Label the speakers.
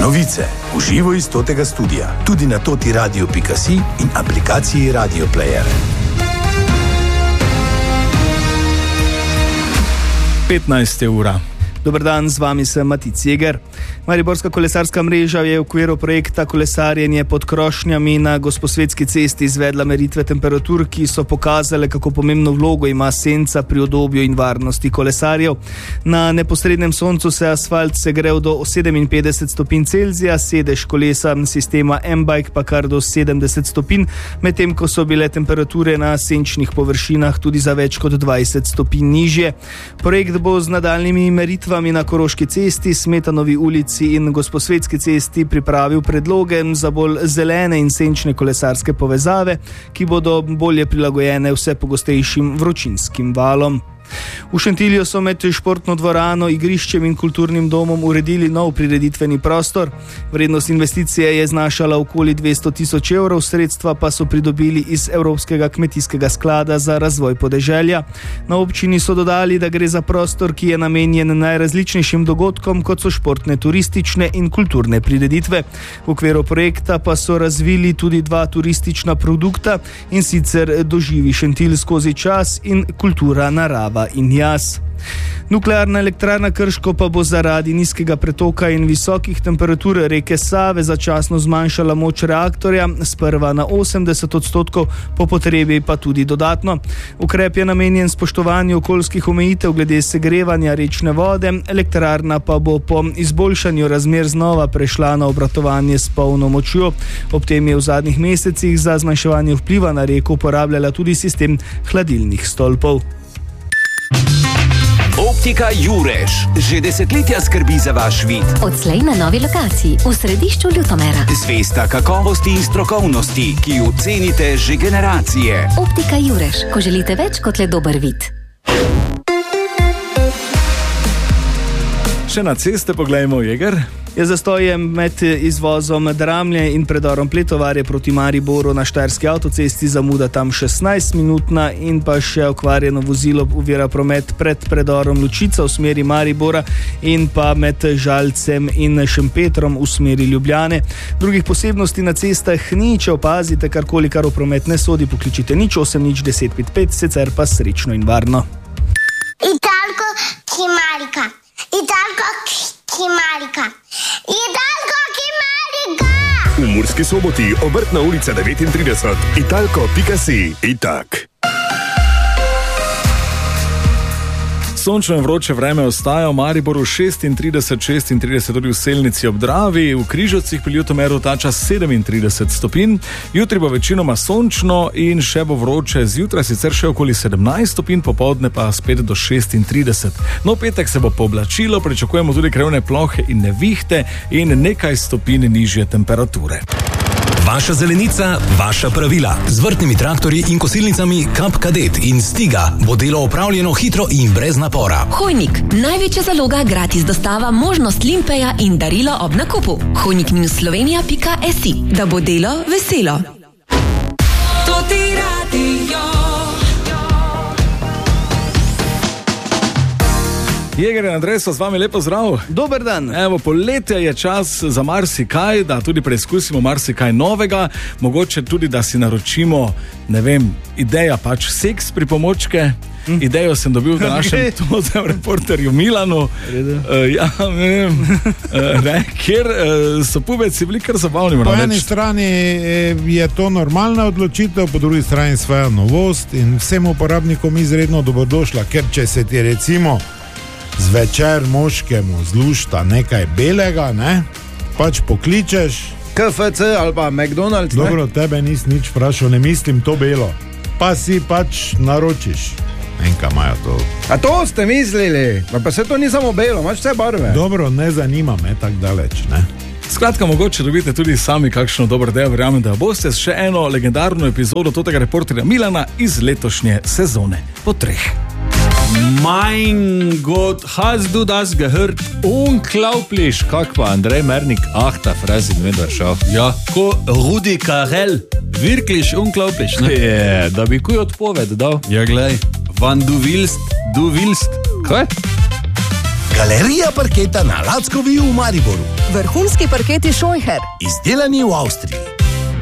Speaker 1: Novice v živo iz Totega studia, tudi na totiradio.si in aplikaciji Radio Player.
Speaker 2: 15 ura.
Speaker 3: Dober dan, z vami sem Matic Jeger. Mariborska kolesarska mreža je v okviru projekta Kolesarjenje pod krošnjami na Gosposvetski cesti izvedla meritve temperatur, ki so pokazale, kako pomembno vlogo ima senca pri udobju in varnosti kolesarjev. Na neposrednem soncu se asfalt segrel do 57 stopinj Celzija, sedež kolesa sistema M-Bike pa kar do 70 stopinj, medtem ko so bile temperature na senčnih površinah tudi za več kot 20 stopinj nižje. Projekt bo z nadaljnjimi meritvami na Koroški cesti, Smetanovi ulici in Gosposvetski cesti pripravil predloge za bolj zelene in senčne kolesarske povezave, ki bodo bolje prilagojene vse pogostejšim vročinskim valom. V Šentilju so med športno dvorano, igriščem in kulturnim domom uredili nov prireditveni prostor. Vrednost investicije je znašala okoli 200 000 evrov, sredstva pa so pridobili iz Evropskega kmetijskega sklada za razvoj podeželja. Na občini so dodali, da gre za prostor, ki je namenjen najrazličnejšim dogodkom, kot so športne, turistične in kulturne prireditve. V okviru projekta pa so razvili tudi 2 turistična produkta, in sicer Doživi Šentilj skozi čas in Kultura narava in jaz. Nuklearna elektrarna Krško pa bo zaradi nizkega pretoka in visokih temperatur reke Save začasno zmanjšala moč reaktorja, sprva na 80%, po potrebi pa tudi dodatno. Ukrep je namenjen spoštovanju okoljskih omejitev glede segrevanja rečne vode, elektrarna pa bo po izboljšanju razmer znova prešla na obratovanje s polno močjo. Ob tem je v zadnjih mesecih za zmanjševanje vpliva na reko uporabljala tudi sistem hladilnih stolpov.
Speaker 4: Optika Jurež že desetletja skrbi za vaš vid.
Speaker 5: Odslej na novi lokaciji v središču Ljutomera.
Speaker 4: Zvesta kakovosti in strokovnosti, ki jo cenite že generacije.
Speaker 5: Optika Jurež, ko želite več kot le dober vid.
Speaker 2: Še na ceste poglejmo, Jeger.
Speaker 3: Je zastojem med izvozom Dramlje in predorom Pletovarje proti Mariboru na Štajerski avtocesti, zamuda tam 16-minutna, in pa še okvarjeno vozilo ovira promet pred predorom Lučica v smeri Maribora in pa med Žalcem in Šempetrom v smeri Ljubljane. Drugih posebnosti na cestah ni, če opazite karkoli, kar v promet ne sodi, pokličite 08 10 55, sicer pa srečno in varno.
Speaker 6: Italko Kimarika. Italko Kimarika. Italko Kimarika.
Speaker 7: V Murski Soboti, Obrtna ulica 39, italko.si. Itak.
Speaker 2: Sončno in vroče vreme ostaja v Mariboru 36 tudi v Selnici ob Dravi, v Križovcih pri Ljutomeru ta čas 37 stopinj, jutri bo večinoma sončno in še bo vroče, zjutraj sicer še okoli 17 stopinj, popoldne pa spet do 36. No, petek se bo pooblačilo, pričakujemo tudi krevne plohe in nevihte in nekaj stopinj nižje temperature.
Speaker 8: Vaša zelenica, vaša pravila. Z vrtnimi traktorji in kosilnicami Kap Kadet in Stiga bo delo opravljeno hitro in brez napora.
Speaker 5: Hojnik, največja zaloga, gratis dostava, možnost limpeja in darilo ob nakupu. hojnik-slovenija.si, da bo delo veselo.
Speaker 2: Jeger in Andrej, z vami lepo zdrav.
Speaker 3: Dober dan.
Speaker 2: Evo, poletje je čas za marsikaj, da tudi preizkusimo marsikaj novega, mogoče tudi, da si naročimo, ne vem, ideja pač seks pripomočke. Idejo sem dobil v našem Tozem reporterju Milanu. Ja, ne vem, kjer so pubeci bili kar zabavni.
Speaker 9: Po eni strani je to normalna odločitev, po drugi strani svoja novost in vsem uporabnikom izredno dobrodošla, ker če se ti recimo zvečer moškemu zlušta nekaj belega, ne, pač pokličeš
Speaker 10: KFC ali pa McDonald's, ne?
Speaker 9: Dobro, tebe nis nič vprašal, ne mislim to belo, pa si pač naročiš. Enka imajo to.
Speaker 10: A to ste mislili? Pa se to ni samo belo, imaš vse barve.
Speaker 9: Dobro, ne zanima me tak daleč, ne.
Speaker 2: Skratka, mogoče dobite tudi sami kakšno dobro idejo, verjamem, da boste s še eno legendarno epizodo Totega reporterja Milana iz letošnje sezone po 3.
Speaker 11: Mein Gott, hast du das gehört? Unglaublich, kak pa Andrej Mernik, ta Fresse, ne vem, da šel. Ja, ko Rudi Carrell, wirklich unglaublich, ne? Je, da bi kuj odpoved dal. Ja, glej, wann du willst, kaj?
Speaker 1: Galerija parketa na Lackovi v Mariboru.
Speaker 12: Vrhunski parketi Scheucher.
Speaker 1: Izdelani v Avstriji.